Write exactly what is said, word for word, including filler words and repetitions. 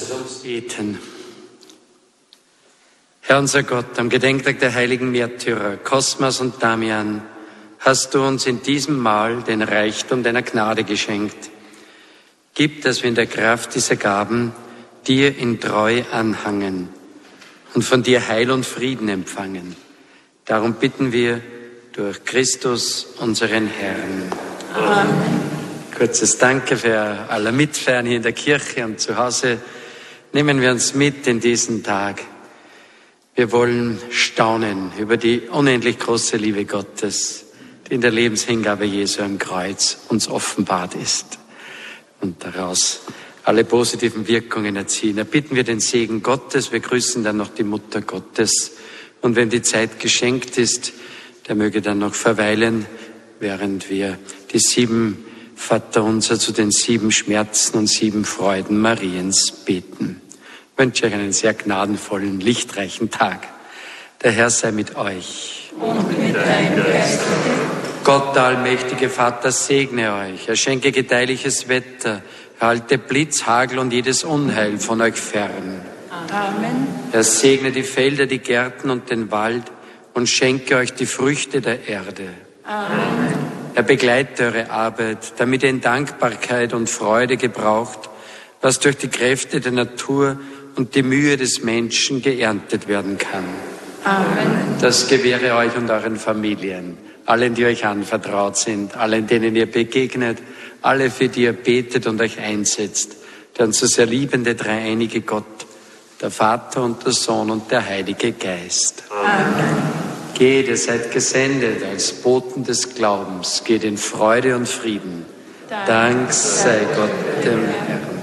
Beten. Herr unser Gott, am Gedenktag der heiligen Märtyrer Kosmas und Damian hast du uns in diesem Mahl den Reichtum deiner Gnade geschenkt. Gib, dass wir in der Kraft dieser Gaben dir in Treu anhangen und von dir Heil und Frieden empfangen. Darum bitten wir durch Christus, unseren Herrn. Amen. Kurzes Danke für alle Mitfeiern hier in der Kirche und zu Hause. Nehmen wir uns mit in diesen Tag. Wir wollen staunen über die unendlich große Liebe Gottes, die in der Lebenshingabe Jesu am Kreuz uns offenbart ist und daraus alle positiven Wirkungen erziehen. Da bitten wir den Segen Gottes. Wir grüßen dann noch die Mutter Gottes. Und wenn die Zeit geschenkt ist, der möge dann noch verweilen, während wir die sieben Vaterunser zu den sieben Schmerzen und sieben Freuden Mariens beten. Ich wünsche euch einen sehr gnadenvollen, lichtreichen Tag. Der Herr sei mit euch. Und mit deinem Geist. Gott, der allmächtige Vater, segne euch. Er schenke gedeihliches Wetter. Er halte Blitz, Hagel und jedes Unheil von euch fern. Amen. Er segne die Felder, die Gärten und den Wald und schenke euch die Früchte der Erde. Amen. Er begleite eure Arbeit, damit ihr in Dankbarkeit und Freude gebraucht, was durch die Kräfte der Natur und die Mühe des Menschen geerntet werden kann. Amen. Das gewähre euch und euren Familien, allen, die euch anvertraut sind, allen, denen ihr begegnet, alle, für die ihr betet und euch einsetzt, der uns so sehr liebende dreieinige Gott, der Vater und der Sohn und der Heilige Geist. Amen. Geht, ihr seid gesendet als Boten des Glaubens. Geht in Freude und Frieden. Dank sei Gott dem Herrn.